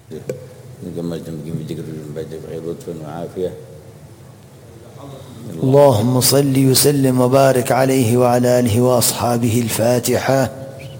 اللهم صل وسلم وبارك عليه وعلى آله وأصحابه. الفاتحة.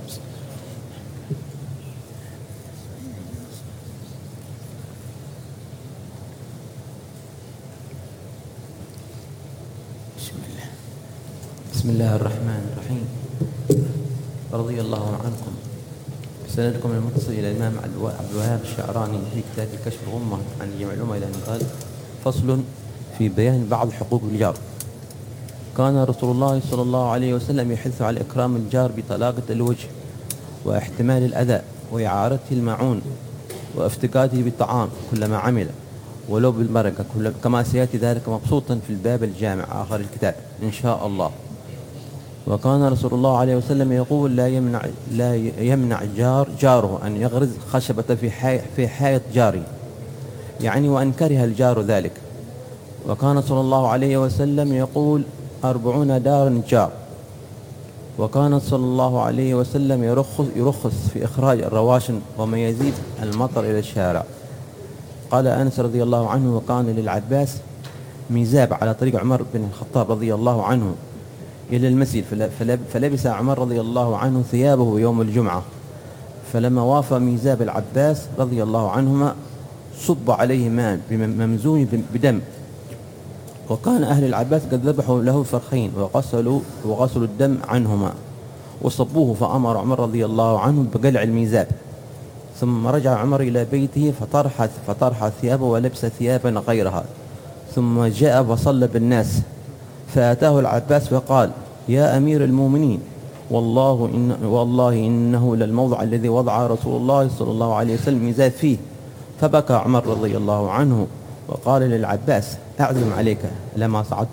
بسم الله الرحمن الرحيم. رضي الله عنكم. سندكم المتصل إلى الإمام عبد الوهاب الشعراني في كتاب كشف الغمة عن جمع الأمة إلى أن قال: فصل في بيان بعض حقوق الجار. كان رسول الله صلى الله عليه وسلم يحث على إكرام الجار بطلاقة الوجه واحتمال الأذى وإعارته المعون وافتقاده بالطعام كلما عمل ولو بالبركة، كما سيأتي ذلك مبسوطا في الباب الجامع آخر الكتاب إن شاء الله. وكان رسول الله عليه وسلم يقول: لا يمنع جاره أن يغرز خشبة في حائط جاري، يعني وأن كره الجار ذلك. وكان صلى الله عليه وسلم يقول: 40 دار جار. وكان صلى الله عليه وسلم يرخص في إخراج الرواشن وما يزيد المطر إلى الشارع. قال أنس رضي الله عنه: وكان للعباس ميزاب على طريق عمر بن الخطاب رضي الله عنه إلى المسجد، فلبس عمر رضي الله عنه ثيابه يوم الجمعة، فلما وافى ميزاب العباس رضي الله عنهما صب عليه ماء ممزوج بدم. وكان أهل العباس قد ذبحوا له فرخين وغسلوا الدم عنهما وصبوه، فأمر عمر رضي الله عنه بقلع الميزاب. ثم رجع عمر إلى بيته فطرح ثيابه ولبس ثيابا غيرها، ثم جاء فصلى بالناس، فأتاه العباس وقال: يا أمير المؤمنين، والله إنه للموضع الذي وضع رسول الله صلى الله عليه وسلم ميزاب فيه. فبكى عمر رضي الله عنه وقال للعباس: أعزم عليك لما صعدت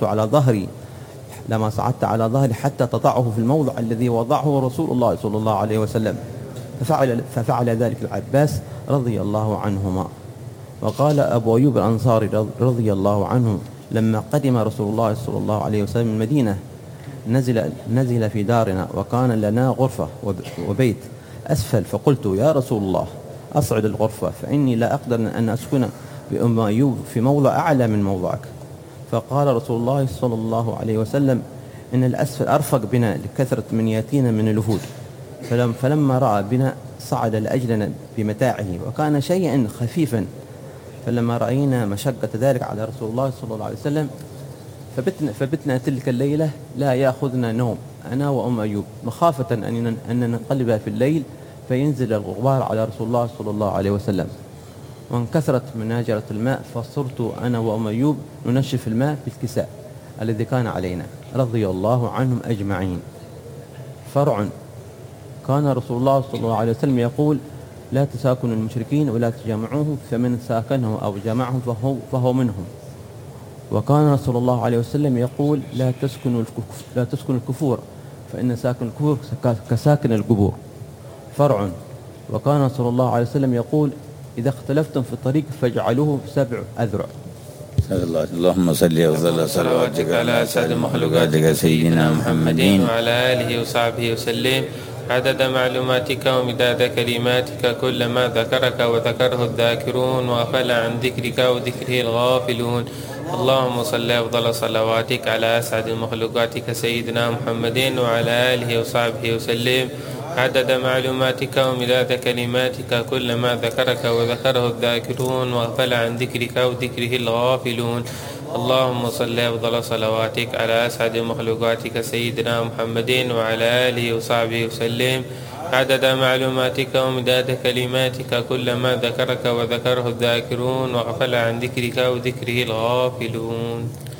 على ظهري حتى تضعه في الموضع الذي وضعه رسول الله صلى الله عليه وسلم. ففعل ذلك العباس رضي الله عنهما. وقال أبو أيوب الأنصاري رضي الله عنه: لما قدم رسول الله صلى الله عليه وسلم المدينة نزل في دارنا، وكان لنا غرفة وبيت أسفل، فقلت: يا رسول الله، أصعد الغرفة فإني لا أقدر أن أسكن بأم أيوب في موضع أعلى من موضعك. فقال رسول الله صلى الله عليه وسلم: إن الأسفل أرفق بنا لكثرة من ياتينا من الوفود. فلما رأى بنا صعد لأجلنا بمتاعه، وكان شيئا خفيفا. فلما رأينا مشقة ذلك على رسول الله صلى الله عليه وسلم فبتنا تلك الليلة لا يأخذنا نوم أنا وأم أيوب، مخافة أن ننقلب في الليل فينزل الغبار على رسول الله صلى الله عليه وسلم. وانكثرت مناجرة الماء، فصرت أنا وأم أيوب ننشف الماء بالكساء الذي كان علينا رضي الله عنهم أجمعين. فرع: كان رسول الله صلى الله عليه وسلم يقول: لا تساكنوا المشركين ولا تجامعوهم، فمن ساكنهم أو جامعهم فهو منهم. وكان صلى الله عليه وسلم يقول: لا تسكنوا الكفور، فإن ساكن الكفور كساكن القبور. فرع: وكان صلى الله عليه وسلم يقول: إذا اختلفتم في الطريق فاجعلوه 7 أذرع. اللهم صل وسلم صلواتك على أسعد مخلوقاتك سيدنا محمد وعلى آله وصحبه وسلم عدد معلوماتك ومداد كلماتك، كلما ذكرك وذكره الذاكرون وغفل عن ذكرك وذكره الغافلون. اللهم صل أفضل صلواتك على أسعد مخلوقاتك سيدنا محمد وعلى آله وصحبه وسلم عدد معلوماتك ومداد كلماتك، كلما ذكرك وذكره الذاكرون وغفل عن ذكرك وذكره الغافلون. اللهم صل أفضل صلواتك على أسعد مخلوقاتك سيدنا محمد وعلى آله وصحبه وسلم عدد معلوماتك ومداد كلماتك، كلما ذكرك وذكره الذاكرون وغفل عن ذكرك وذكره الغافلون.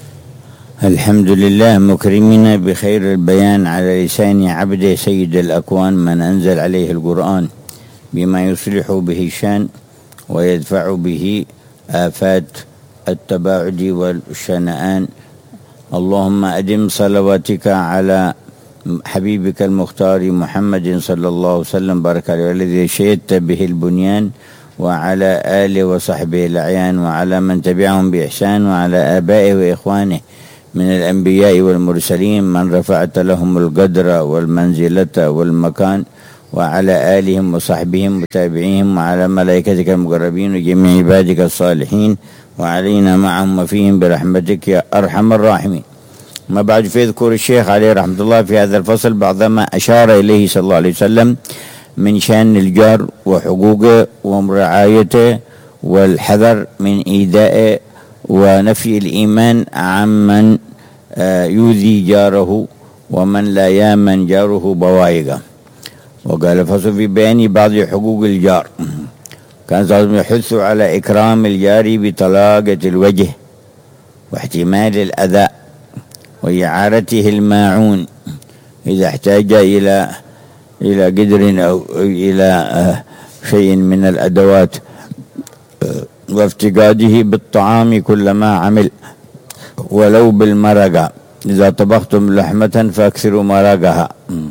الحمد لله، مكرمين بخير البيان على لسان عبده سيد الأكوان، من أنزل عليه القرآن بما يصلح به الشان ويدفع به آفات التباعد والشنآن. اللهم أدم صلواتك على حبيبك المختار محمد صلى الله عليه وسلم بارك عليه الذي شيدت به البنيان، وعلى آله وصحبه الأعيان، وعلى من تبعهم بإحسان، وعلى آبائه وإخوانه من الأنبياء والمرسلين من رفعت لهم القدر والمنزلة والمكان، وعلى آلهم وصحبهم وتابعيهم وعلى ملائكتك المقربين وجميع عبادك الصالحين وعلينا معهم وفيهم برحمتك يا أرحم الراحمين. ما بعد، فيذكر الشيخ عليه رحمة الله في هذا الفصل بعض ما أشار إليه صلى الله عليه وسلم من شأن الجار وحقوقه ورعايته والحذر من إيذائه ونفي الإيمان عمن يؤذي جاره ومن لا يامن جاره بوائقه. وقال فصل في بيان بعض حقوق الجار. كان صلى الله عليه وسلم يحث على إكرام الجار بطلاقة الوجه واحتمال الأذى وإعارته الماعون إذا احتاج إلى قدر أو إلى شيء من الأدوات، وافتقاده بالطعام كلما عمل ولو بالمرقة، إذا طبختم لحمة فأكثروا مرقها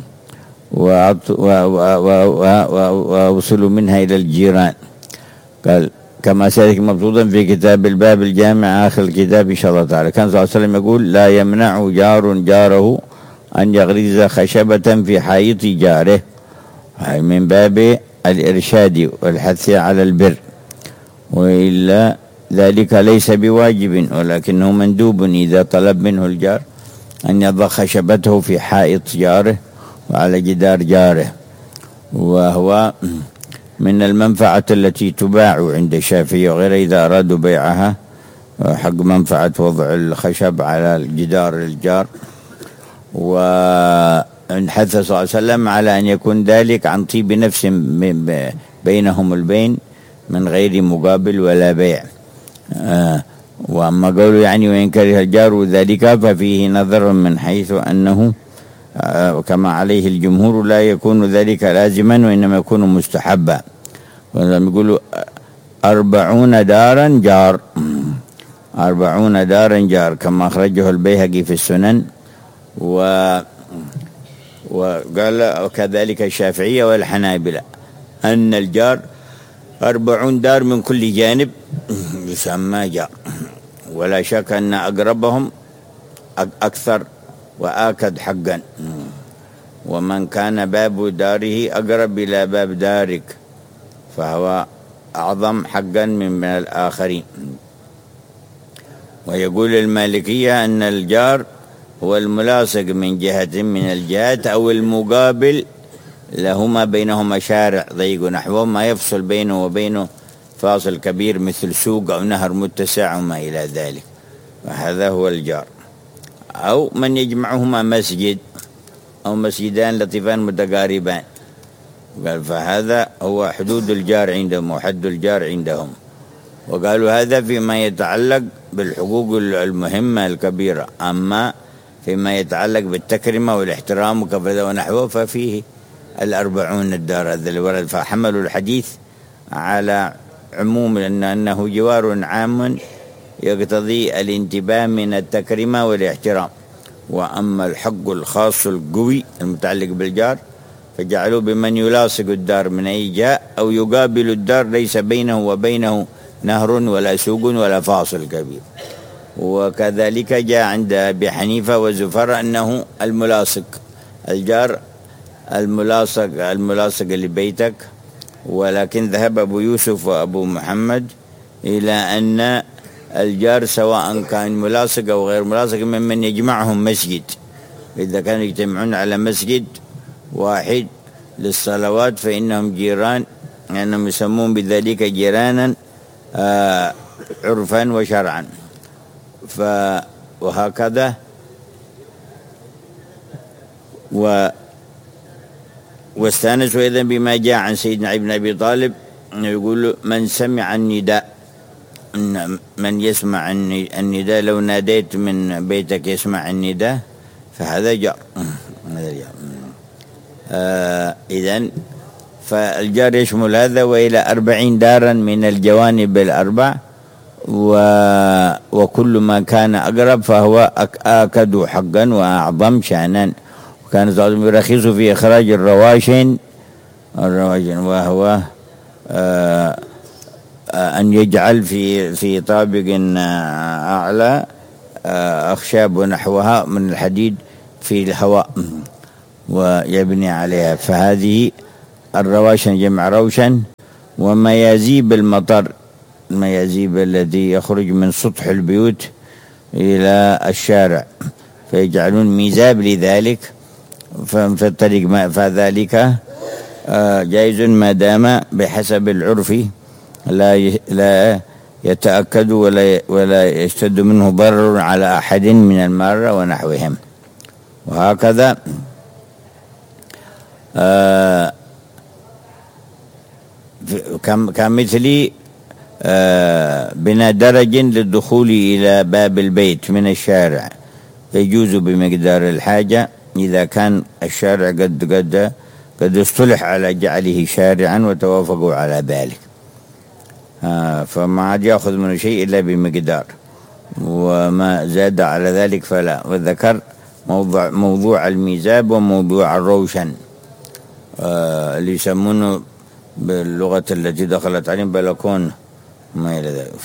ووصلوا منها إلى الجيران. قال كما سيأتي مبسوطا في كتاب الباب الجامع آخر الكتاب إن شاء الله تعالى. كان صلى الله عليه وسلم يقول لا يمنع جار جاره أن يغرز خشبة في حائط جاره، من باب الإرشاد والحث على البر، وإلا ذلك ليس بواجب ولكنه مندوب إذا طلب منه الجار أن يضع خشبته في حائط جاره وعلى جدار جاره، وهو من المنفعة التي تباع عند الشافعي وغيره إذا أرادوا بيعها، حق منفعة وضع الخشب على الجدار الجار. وانحث صلى الله عليه وسلم على أن يكون ذلك عن طيب نفس بينهم البين من غير مقابل ولا بيع. وأما قوله يعني وإن كره الجار ذلك ففيه نظر من حيث أنه كما عليه الجمهور لا يكون ذلك لازما وإنما يكون مستحبا. ولما يقولوا 40 دارا جار، 40 دارا جار كما أخرجه البيهقي في السنن، وقال وكذلك الشافعية والحنابلة أن الجار 40 دار من كل جانب يسمى جار، ولا شك أن أقربهم أكثر وآكد حقا، ومن كان باب داره أقرب إلى باب دارك فهو أعظم حقا من الآخرين. ويقول المالكية أن الجار هو الملاصق من جهة من الجهات أو المقابل لهما بينهما شارع ضيق نحوه ما يفصل بينه وبينه فاصل كبير مثل سوق أو نهر متسع وما إلى ذلك، وهذا هو الجار. أو من يجمعهما مسجد أو مسجدان لطيفان متقاربان، قال فهذا هو حدود الجار عندهم وحد الجار عندهم. وقالوا هذا فيما يتعلق بالحقوق المهمة الكبيرة، أما فيما يتعلق بالتكرمة والاحترام وكذا ونحوه ففيه 40 الدار هذا اللي ورد. فحملوا الحديث على عموم أنه جوار عام يقتضي الانتباه من التكريمة والاحترام. وأما الحق الخاص القوي المتعلق بالجار فجعلوا بمن يلاصق الدار من أي جهة أو يقابل الدار ليس بينه وبينه نهر ولا سوق ولا فاصل كبير. وكذلك جاء عند أبي حنيفة وزفر أنه الملاصق الجار الملاصق لبيتك. ولكن ذهب أبو يوسف وأبو محمد إلى أن الجار سواء كان ملاصق أو غير ملاصق ممن يجمعهم مسجد، إذا كانوا يجتمعون على مسجد واحد للصلوات فإنهم جيران، لأنهم يسمون بذلك جيرانا عرفا وشرعا. وهكذا واستانسوا إذن بما جاء عن سيدنا علي بن أبي طالب يقول من سمع النداء، من يسمع النداء لو ناديت من بيتك يسمع النداء فهذا جار. إذن فالجار يشمل هذا وإلى 40 دارا من الجوانب الأربع، وكل ما كان أقرب فهو آكد حقا وأعظم شأنا. وكان صلى الله عليه وسلم يرخص في إخراج الرواشن وهو أن يجعل في طابق أعلى أخشاب ونحوها من الحديد في الهواء ويبني عليها. فهذه الرواشن جمع روشن. وميازيب المطر، الميازيب الذي يخرج من سطح البيوت إلى الشارع، فيجعلون ميزاب لذلك في الطريق، فذلك جائز ما دام بحسب العرف لا يتأكد ولا يشتد منه ضرر على أحد من المارة ونحوهم. وهكذا كمثل بناء درج للدخول إلى باب البيت من الشارع، يجوز بمقدار الحاجة إذا كان الشارع قد اصطلح على جعله شارعا وتوافقوا على ذلك، فما عاد يأخذ منه شيء إلا بمقدار، وما زاد على ذلك فلا. وذكر موضوع الميزاب وموضوع الروشن اللي يسمونه باللغة التي دخلت عليهم بلكون ما إلى ذلك.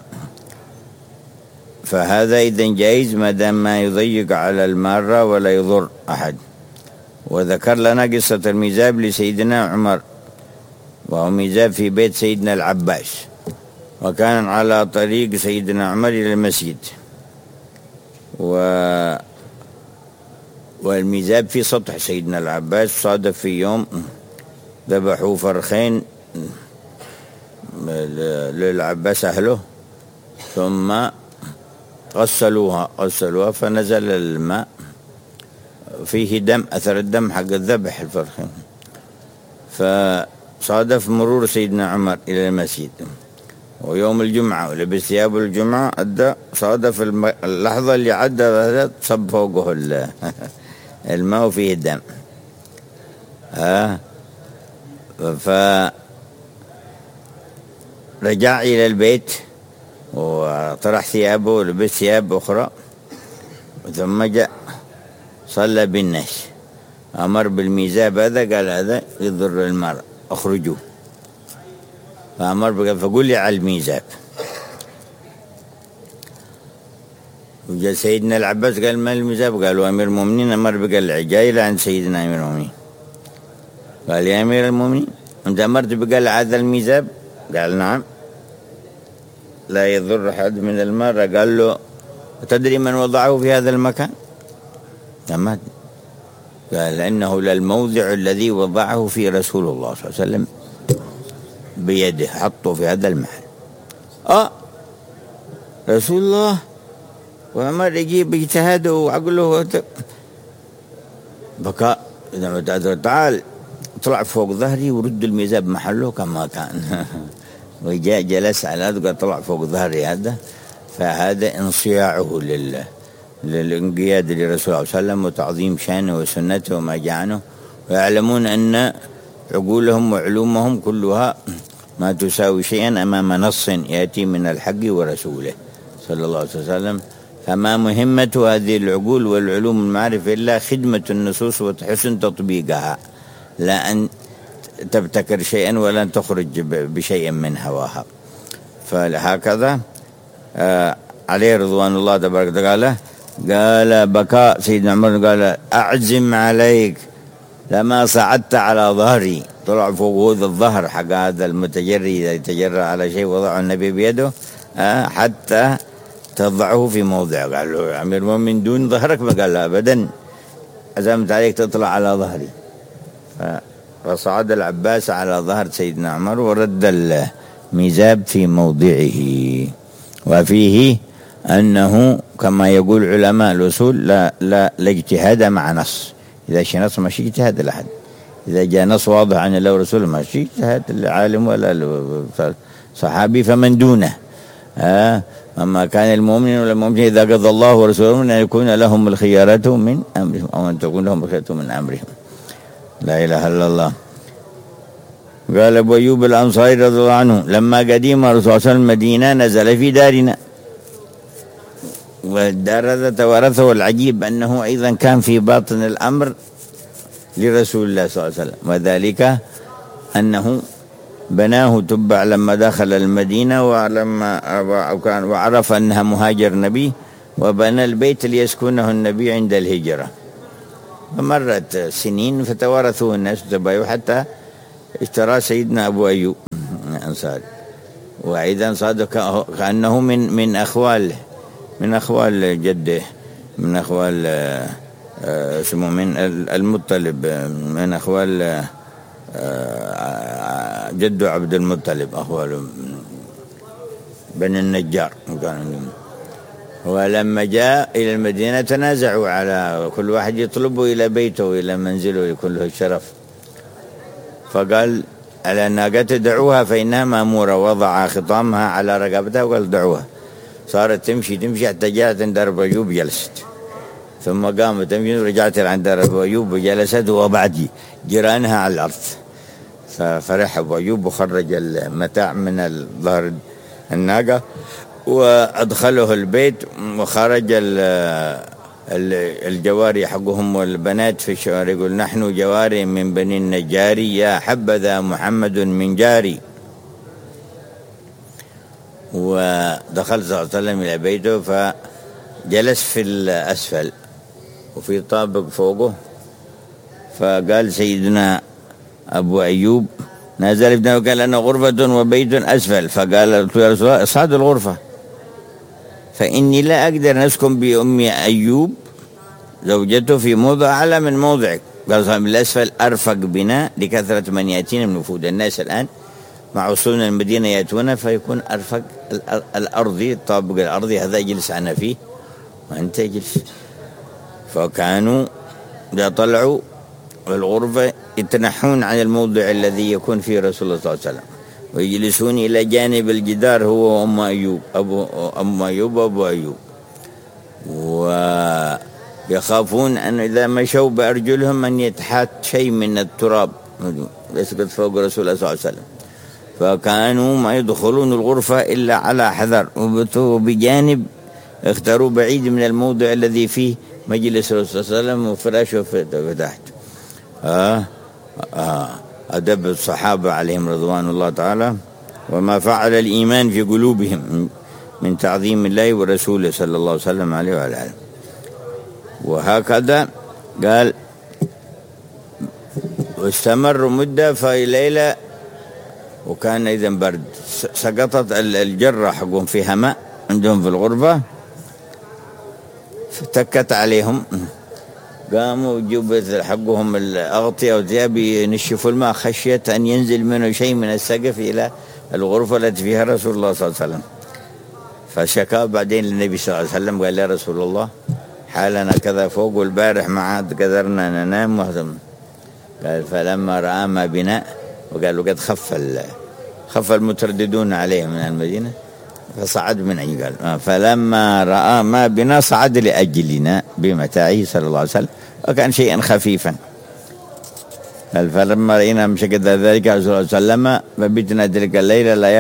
فهذا إذن جائز ما دام ما يضيق على المارة ولا يضر أحد. وذكر لنا قصة الميزاب لسيدنا عمر، وهو ميزاب في بيت سيدنا العباس، وكان على طريق سيدنا عمر إلى المسجد، والميزاب في سطح سيدنا العباس. صادف في يوم ذبحوا فرخين للعباس أهله، ثم غسلوها فنزل الماء فيه دم، أثر الدم حق الذبح الفرخين. فصادف مرور سيدنا عمر إلى المسجد ويوم الجمعة ولبس ثياب الجمعة، صادف اللحظة اللي عدى صب فوقه الماء وفيه الدم. فرجع إلى البيت وطرح ثيابه ولبس ثياب أخرى، ثم جاء صلى بالناس، أمر بالميزاب هذا، قال هذا يضر المرء أخرجوه، فأمر فقول لي على الميزاب. وجاء سيدنا العباس قال ما الميزاب؟ قالوا أمير المؤمنين أمر بقلع جاي عند سيدنا أمير المؤمنين. قال يا أمير المؤمنين أنت أمرت بقلع هذا الميزاب؟ قال نعم، لا يضر أحد من المرة. قال له تدري من وضعه في هذا المكان؟ ما قال لأنه للموضع الذي وضعه في رسول الله صلى الله عليه وسلم بيده، حطه في هذا المحل. رسول الله وعمر يجيب اجتهاده وعقله بكاء. تعال طلع فوق ظهري ورد الميزاب محله كما كان. وجاء جلس على هذا طلع فوق ظهري هذا. فهذا انصياعه للانقياد لرسول الله صلى الله عليه وسلم وتعظيم شانه وسنته وما جاء عنه، ويعلمون أن عقولهم وعلومهم كلها ما تساوي شيئا أمام نص يأتي من الحق ورسوله صلى الله عليه وسلم. فما مهمة هذه العقول والعلوم المعرفة إلا خدمة النصوص وحسن تطبيقها، لا أن تبتكر شيئا ولا أن تخرج بشيء من هواها. فهكذا عليه رضوان الله تبارك وتعالى قال بكاء سيدنا عمر، قال أعزم عليك لما صعدت على ظهري، طلع فوق هذا الظهر حق هذا المتجري إذا يتجرى على شيء وضعه النبي بيده حتى تضعه في موضع. قال له يا أمير المؤمنين دون ظهرك؟ قال لا أبدا، عزمت عليك تطلع على ظهري. فصعد العباس على ظهر سيدنا عمر ورد الميزاب في موضعه. وفيه أنه كما يقول علماء الأصول لا اجتهاد مع نص. إذا شيء نص ماشي اجتهاد لأحد، إذا جاء نص واضح عن الله ورسوله ماشي اجتهاد العالم ولا صحابي فمن دونه. أما كان المؤمن ولا المؤمن إذا قضى الله ورسوله أن يكون لهم الخيارة من أمرهم أو أن تكون لهم الخيارة من أمرهم. لا إله إلا الله. قال أبو أيوب الأنصاري رضي الله عنه لما قديم رسول الله صلى الله عليه وسلم المدينة نزل في دارنا. والدار هذا توارثه. العجيب أنه أيضا كان في باطن الأمر لرسول الله صلى الله عليه وسلم، وذلك أنه بناه تبع لما دخل المدينة وعرف أنها مهاجر نبي، وبنى البيت ليسكنه النبي عند الهجرة. فمرت سنين فتوارثوه الناس تبايعوا حتى اشترى سيدنا أبو أيوب الأنصاري، وأيضا صادق كأنه من أخوال جده، من أخوال اسمه من المطلب، من أخوال جده عبد المطلب، أخوال بن النجار. ولما جاء إلى المدينة تنازعوا على كل واحد يطلبه إلى بيته إلى منزله يكون له الشرف، فقال على الناقة دعوها فإنها مأمورة، وضع خطامها على رقبتها وقال دعوها. صارت تمشي حتى جاءت عند أبو أيوب جلست، ثم قامت تمشي ورجعت عند أبو أيوب وجلست، وبعد جيرانها على الأرض. ففرح أبو أيوب وخرج المتاع من ظهر الناقة وأدخله البيت، وخرج الجواري حقهم والبنات في الشوارع يقول نحن جواري من بني النجاري، يا حبذا محمد من جاري. ودخل صلى الله عليه وسلم إلى بيته، فجلس في الأسفل وفي طابق فوقه، فقال سيدنا أبو أيوب نزل ابنه وقال أنا غرفة وبيت أسفل، فقال يا رسول الله اصعد الغرفة فإني لا أقدر أن أسكن بأمي أيوب زوجته في موضع أعلى من موضعك. قال من الأسفل أرفق بنا لكثرة من يأتينا من وفود الناس الآن مع وصولنا المدينة يأتون، فيكون أرفق الأرضي، الطابق الأرضي هذا يجلس أنا فيه وأنت يجلس. فكانوا إذا طلعوا الغرفة يتنحون عن الموضع الذي يكون فيه رسول الله صلى الله عليه وسلم، ويجلسون إلى جانب الجدار هو وأم أيوب، أم أيوب وأبو أيوب، ويخافون أن إذا مشوا بأرجلهم أن يتحات شيء من التراب يسقط فوق رسول الله صلى الله عليه وسلم. فكانوا ما يدخلون الغرفة إلا على حذر، وبجانب اختاروا بعيد من الموضع الذي فيه مجلس رسول الله صلى الله عليه وسلم وفراشه في تحت. أدب الصحابة عليهم رضوان الله تعالى، وما فعل الإيمان في قلوبهم من تعظيم الله ورسوله صلى الله عليه وسلم عليه وعلى آله. وهكذا قال واستمر مدة، في ليلة وكان إذن برد سقطت الجرة حقهم فيها ماء عندهم في الغرفة، فتكت عليهم، قاموا جبت حقهم الأغطية والثياب ينشفوا الماء خشية أن ينزل منه شيء من السقف إلى الغرفة التي فيها رسول الله صلى الله عليه وسلم. فشكا بعدين للنبي صلى الله عليه وسلم قال يا رسول الله حالنا كذا فوق، والبارح ما عاد قدرنا ننام قال فلما رأى ما بنا، وقال وقد خف المترددون عليه من المدينة فصعد من عندي، قال فلما رأى ما بنا صعد لأجلنا بمتاعه صلى الله عليه وسلم، وكان شيئا خفيفا. قال فلما رأينا مشكد ذلك رسول الله صلى الله عليه وسلم فبتنا تلك الليلة لا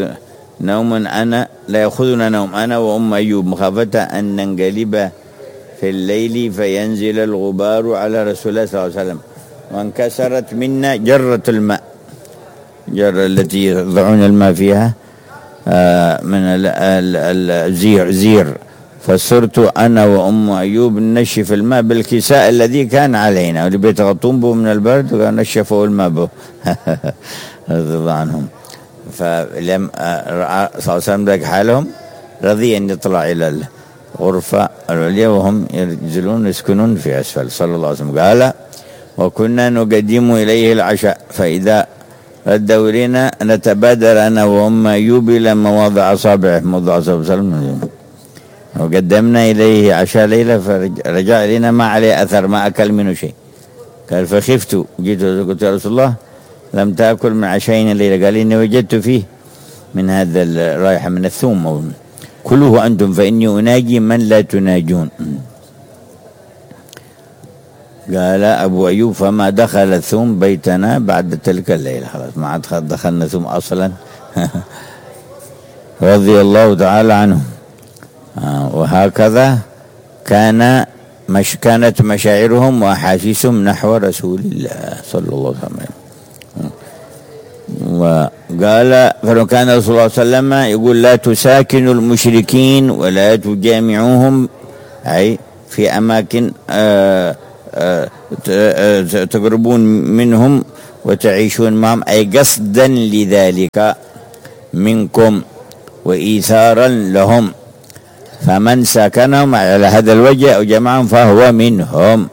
يأخذنا نوم أنا وأم أيوب مخافة أن ننقلب في الليل فينزل الغبار على رسول الله صلى الله عليه وسلم، وانكسرت منا جرة الماء، جرة التي يضعون الماء فيها من الزير، فصرت أنا وأم أيوب نشف الماء بالكساء الذي كان علينا واللي بيتغطون به من البرد، ونشفوا الماء به رضي عنهم. فلم رأى صلى الله عليه وسلم ذلك حالهم رضي أن يطلع إلى الغرفة العليا وهم ينزلون يسكنون في أسفل صلى الله عليه وسلم. قال وكنا نقدم إليه العشاء، فإذا ردوا إلينا نتبادر أنا وأم أيوب إلى مواضع أصابعه، موضع أصابعه صلى الله عليه وسلم، وقدمنا إليه عشاء ليلة فرجع إلينا ما عليه أثر، ما أكل منه شيء. قال فخفت، جيت قلت يا رسول الله لم تأكل من عشائنا الليلة، قال إني وجدت فيه من هذا الرائحة من الثوم، كلوه أنتم فإني أناجي من لا تناجون. قال أبو أيوب فما دخل الثوم بيتنا بعد تلك الليلة، خلاص ما عاد دخلنا ثوم أصلا رضي الله تعالى عنه. وهكذا كانت مشاعرهم وأحاسيسهم نحو رسول الله صلى الله عليه وسلم. وقال فكان رسول الله صلى الله عليه وسلم يقول لا تساكنوا المشركين ولا تجامعوهم، أي في أماكن تقربون منهم وتعيشون معهم، أي قصدا لذلك منكم وإيثارا لهم. فمن ساكنهم على هذا الوجه أو جمعهم فهو منهم.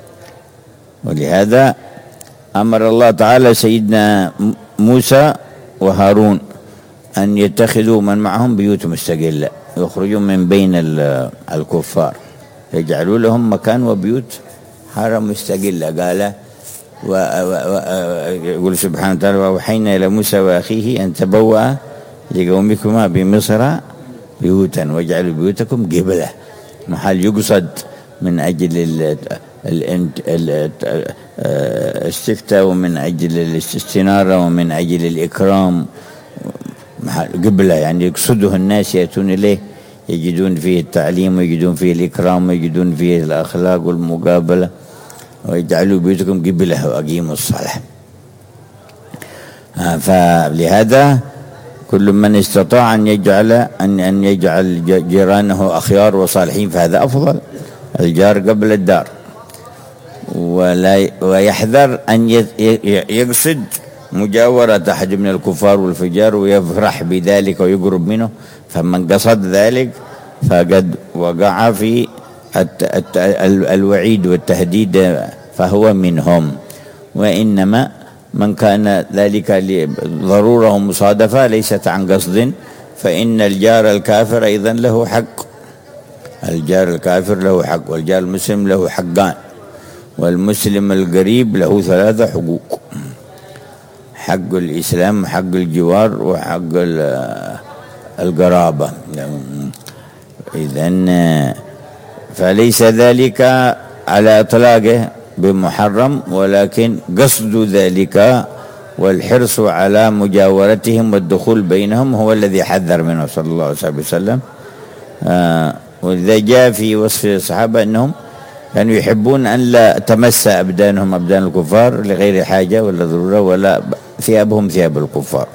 ولهذا أمر الله تعالى سيدنا موسى وهارون أن يتخذوا من معهم بيوت مستقلة، يخرجوا من بين الكفار، يجعلوا لهم مكان وبيوت حرم مستقلة. قال يقول سبحانه وتعالى: وأوحينا إلى موسى وأخيه أن تبوأ لقومكما بمصر بيوتا واجعلوا بيوتكم قبلة، محل يقصد من أجل الاستفتاء ومن أجل الاستنارة ومن أجل الإكرام. قبلة يعني يقصده الناس يأتون إليه يجدون فيه التعليم ويجدون فيه الإكرام ويجدون فيه الأخلاق والمقابلة. ويجعلوا بيوتكم قبلة وأقيموا الصلاة. فلهذا كل من استطاع أن يجعل جيرانه أخيار وصالحين فهذا أفضل، الجار قبل الدار. ويحذر أن يقصد مجاورة أحد من الكفار والفجار ويفرح بذلك ويقرب منه، فمن قصد ذلك فقد وقع في الوعيد والتهديد فهو منهم. وإنما من كان ذلك لضرورة ومصادفة ليست عن قصد فإن الجار الكافر أيضا له حق. الجار الكافر له حق، والجار المسلم له حقان، والمسلم القريب له 3 حقوق: حق الإسلام وحق الجوار وحق القرابة. إذن فليس ذلك على إطلاقه بمحرم، ولكن قصد ذلك والحرص على مجاورتهم والدخول بينهم هو الذي حذر منه صلى الله عليه وسلم. وإذا جاء في وصف الصحابة أنهم كانوا يحبون أن لا تمس أبدانهم أبدان الكفار لغير حاجة ولا ضرورة، ولا ثيابهم ثياب الكفار.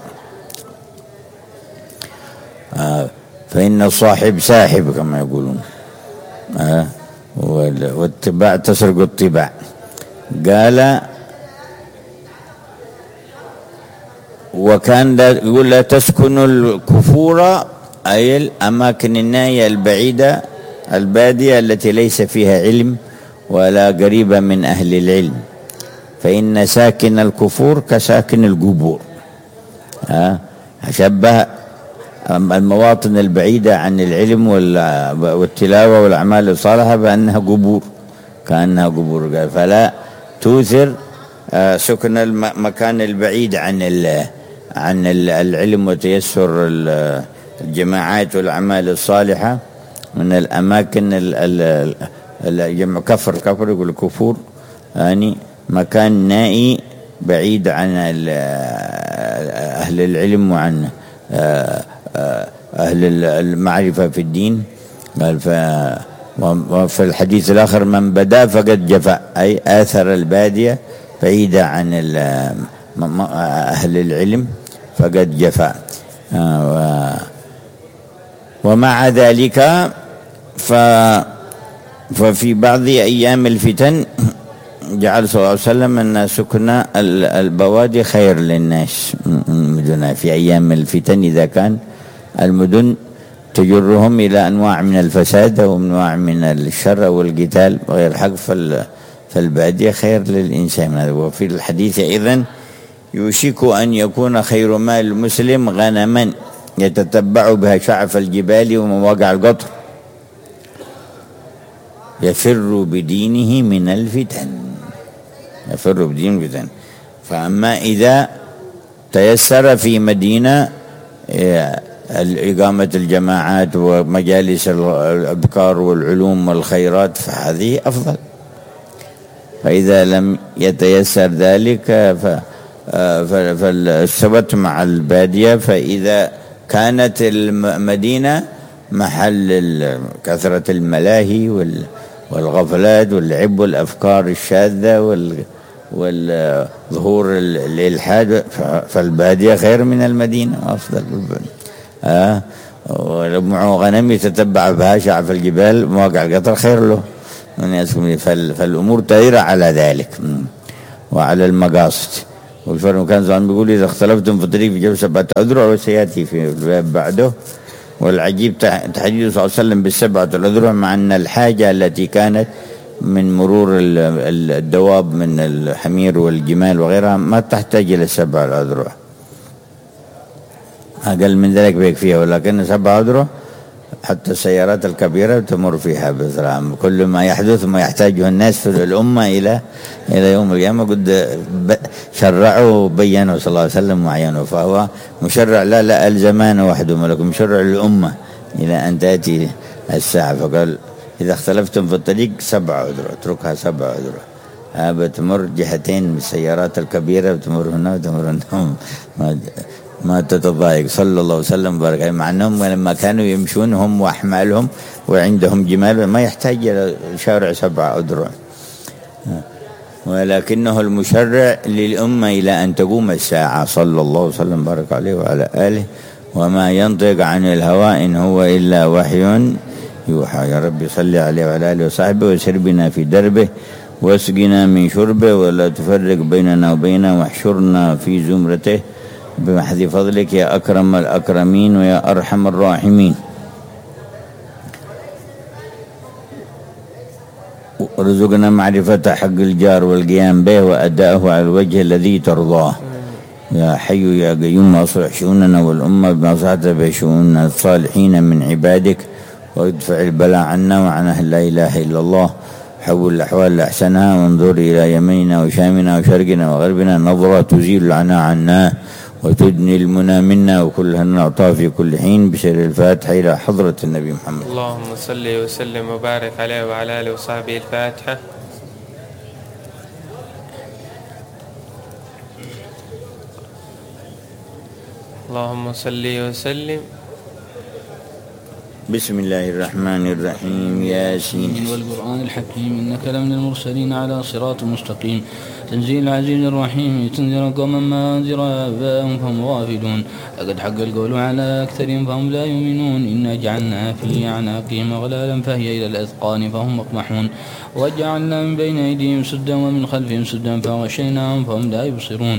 فإن الصاحب ساحب كما يقولون، والاتباع تسرق الطباع. قال وكان يقول: لا تسكنوا الكفور، أي الأماكن النائية البعيدة البادية التي ليس فيها علم ولا قريبة من أهل العلم، فإن ساكن الكفور كساكن القبور. شبه المواطن البعيدة عن العلم والتلاوة والأعمال الصالحة بأنها قبور، كأنها قبور. قال: فلا توثر سكن المكان البعيد عن العلم وتيسر الجماعات والأعمال الصالحة من الأماكن جمع كفر يقول كفور، يعني مكان نائي بعيد عن أهل العلم وعن أهل المعرفة في الدين. قال وفي الحديث الآخر: من بدا فقد جفا، أي آثر البادية بعيدة عن أهل العلم فقد جفا. ومع ذلك ففي بعض أيام الفتن جعل صلى الله عليه وسلم أن سكن البوادي خير للناس مدنها في أيام الفتن، إذا كان المدن تجرهم إلى أنواع من الفساد وأنواع من الشر والقتال وغير الحق، فالبادية خير للإنسان. وفي الحديث أيضا: يوشك أن يكون خير مال المسلم غنما يتتبع بها شعف الجبال ومواقع القطر، يفر بدينه من الفتن. يفر بدينه من الفتن. فأما إذا تيسر في مدينة إقامة الجماعات ومجالس الأذكار والعلوم والخيرات فهذه أفضل. فإذا لم يتيسر ذلك فالثبت مع البادية. فإذا كانت المدينة محل كثرة الملاهي والغفلات واللعب والأفكار الشاذة والظهور الإلحاد فالبادية خير من المدينة أفضل. ولو غنم يتتبع بها شعف الجبال مواقع القطر خير له. فالأمور تدير على ذلك وعلى المقاصد. والفرق كان زمان بيقول إذا اختلفتم في الطريق فجيبوا 7 أذرع، وسيأتي في الباب بعده. والعجيب تحديث صلى الله عليه وسلم بالسبعة الأذرع، مع أن الحاجة التي كانت من مرور الدواب من الحمير والجمال وغيرها ما تحتاج إلى 7 الأذرع، أقل من ذلك بيكفيها، ولكن 7 أذرع حتى السيارات الكبيرة تمر فيها بسرعة. كل ما يحدث ما يحتاجه الناس في الأمة إلى يوم القيامة قد شرعه وبينه صلى الله عليه وسلم وعينه، فهو مشرع لا الزمان وحده، ولكن مشرع للأمة إلى أن تأتي الساعة. فقال إذا اختلفتم في الطريق 7 أذرع، اتركها 7 أذرع، بتمر جهتين من السيارات الكبيرة، بتمر هنا وتمر هنا، ما تتضايق صلى الله وسلم وبارك عليه. مع أنهم لما كانوا يمشون هم وأحمالهم وعندهم جمال ما يحتاج إلى شارع 7 أذرع، ولكنه المشرع للأمة إلى أن تقوم الساعة صلى الله وسلم وبارك عليه وعلى آله. وما ينطق عن الهوى إن هو إلا وحي يوحى. يا رب صل عليه وعلى آله وصحبه، وسر بنا في دربه، واسقنا من شربه، ولا تفرق بيننا وبينه، واحشرنا في زمرته بمحض فضلك يا أكرم الأكرمين ويا أرحم الراحمين. ارزقنا معرفة حق الجار والقيام به وأداءه على الوجه الذي ترضاه. يا حي يا قيوم، أصلح شؤوننا والأمة بما صلحت به شؤون الصالحين من عبادك، وادفع البلاء عنا وعن أهل لا إله إلا الله. حول الأحوال لأحسنها، وانظر إلى يميننا وشامنا وشرقنا وغربنا نظرة تزيل العناء عنا، وتدني المنى منا، وكلها نعطى في كل حين. بسر الفاتحة إلى حضرة النبي محمد. اللهم صل وسلم وبارك عليه وعلى آله وصحبه. الفاتحة. اللهم صل وسلم. بسم الله الرحمن الرحيم. ياسين والقرآن الحكيم إنك لمن المرسلين على صراط مستقيم. تنزيل العزيز الرحيم، تنذر قوما ما أنذر آباءهم فهم غافلون. لقد حق القول على أكثرهم فهم لا يؤمنون. إنا جعلنا في أعناقهم أغلالا فهي إلى الأذقان فهم مقمحون. وجعلنا من بين أيديهم سدا ومن خلفهم سدا فغشيناهم فهم لا يبصرون.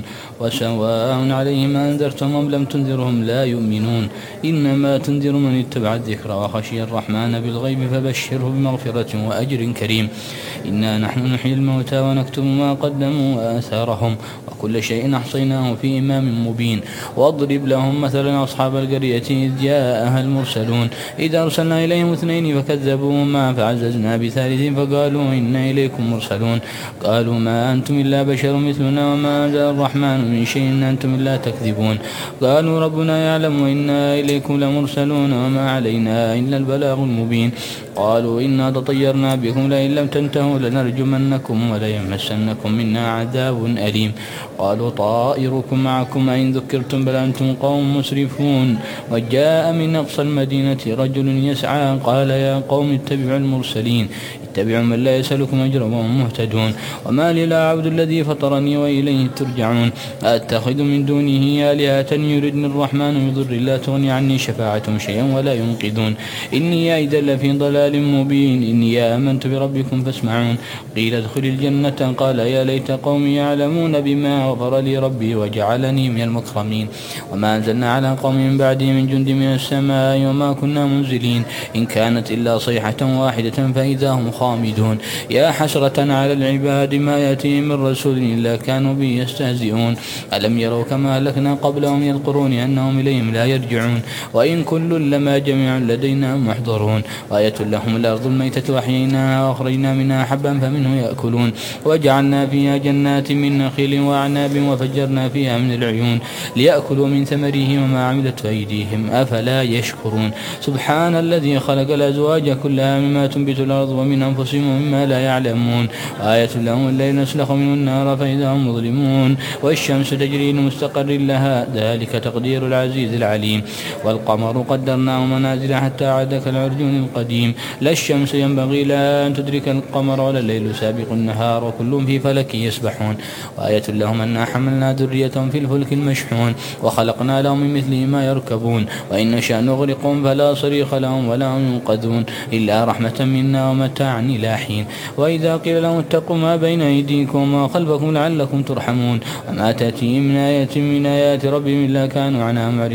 وسواء عليهم أنذرتهم أم لم تنذرهم لا يؤمنون. إنما تنذر من اتبع الذكر وخشي الرحمن بالغيب فبشره بمغفرة وأجر كريم. إنا نحن نحيي الموتى ونكتب ما قدموا وآثارهم، وكل شيء أحصيناه في إمام مبين. واضرب لهم مثلا أصحاب القرية إذ جاءها المرسلون إذ أرسلنا إليهم 2 فكذبوهما فعززنا بثالث فقالوا إنا إليكم مرسلون. قالوا ما أنتم إلا بشر مثلنا وما أنزل الرحمن من شيء إن أنتم إلا تكذبون. قالوا ربنا يعلم وإنا إليكم لمرسلون وما علينا إلا البلاغ المبين. قالوا إنا تطيرنا بكم لئن لم تنتهوا لنرجمنكم وليمسنكم منا عذاب أليم. قالوا طائركم معكم أئن ذكرتم بل أنتم قوم مسرفون. وجاء من أقصى المدينة رجل يسعى قال يا قوم اتبعوا المرسلين، اتبعوا من لا يسألكم أجرا وهم مهتدون. وما لي لا أعبد الذي فطرني وإليه ترجعون. أتخذ من دونه آلهة يردني الرحمن بضر لا تغني عني شفاعتهم شيئا ولا ينقذون. إني إذا لفي ضلال مبين. إني آمنت بربكم فاسمعون. قيل ادخل الجنة قال يا ليت قومي يعلمون بما غفر لي ربي وجعلني من المكرمين. وما أنزلنا على قوم من بعده من جند من السماء وما كنا منزلين. إن كانت إلا صيحة واحدة فإذا هم خامدون. يا حسرة على العباد ما يأتيهم من رسول إلا كانوا به يستهزئون. ألم يروا كما أهلكنا قبلهم من القرون أنهم إليهم لا يرجعون. وإن كل لما جميع لدينا محضرون. وآية لهم الأرض الميتة أحييناها وأخرجنا منها حبا فمنه يأكلون. وجعلنا فيها جنات من نخيل وأعناب وفجرنا فيها من العيون ليأكلوا من ثمره وما عملت أيديهم أفلا يشكرون. سبحان الذي خلق الأزواج كلها مما تنبت الأرض ومن أنفسهم ومما لا يعلمون. آية لهم الليل نسلخ منه النار فإذا هم مظلمون. والشمس تجري لمستقر لها ذلك تقدير العزيز العليم. والقمر قدرناه منازل حتى عاد كالعرجون القديم. لا الشمس ينبغي لها أن تدرك القمر ولا الليل سابق النهار وكل في فلك يسبحون. يسبحون وآية لهم أنا حملنا ذريتهم في الفلك المشحون وخلقنا لهم من مثله ما يركبون وإن نشأ نغرقهم فلا صريخ لهم ولا هم ينقذون إلا رحمة منا ومتاعا إلى حين وإذا قيل لهم اتقوا ما بين أيديكم وما خلفكم لعلكم ترحمون وما تأتيهم من آية من آيات ربهم إلا كانوا عنها معرضين